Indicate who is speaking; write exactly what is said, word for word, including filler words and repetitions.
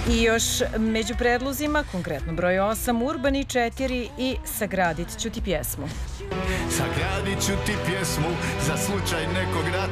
Speaker 1: I još među predlozima, konkretno broj osam, Urbani četiri i Sagradit ću ti pjesmu.
Speaker 2: Sagradit ću ti pjesmu za slučaj nekog rata.